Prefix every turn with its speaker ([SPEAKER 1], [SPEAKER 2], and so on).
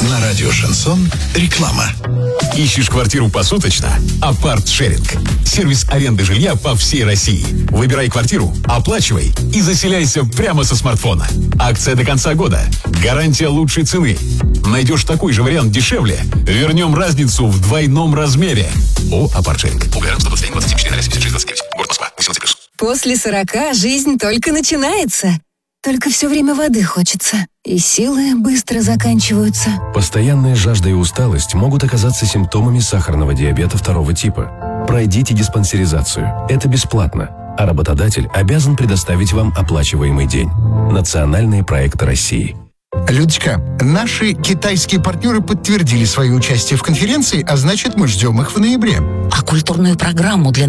[SPEAKER 1] На радио «Шансон» реклама.
[SPEAKER 2] Ищешь квартиру посуточно? Апарт-шеринг. Сервис аренды жилья по всей России. Выбирай квартиру, оплачивай и заселяйся прямо со смартфона. Акция до конца года. Гарантия лучшей цены. Найдешь такой же вариант дешевле? Вернем разницу в двойном размере. Апарт-шеринг. УГР 121-24-76-29. Город Москва. 18+.
[SPEAKER 3] После 40 жизнь только начинается. Только все время воды хочется. И силы быстро заканчиваются.
[SPEAKER 4] Постоянная жажда и усталость могут оказаться симптомами сахарного диабета 2 типа. Пройдите диспансеризацию. Это бесплатно. А работодатель обязан предоставить вам оплачиваемый день. Национальные проекты России.
[SPEAKER 5] Людочка, наши китайские партнеры подтвердили свое участие в конференции, а значит, мы ждем их в ноябре.
[SPEAKER 6] А культурную программу для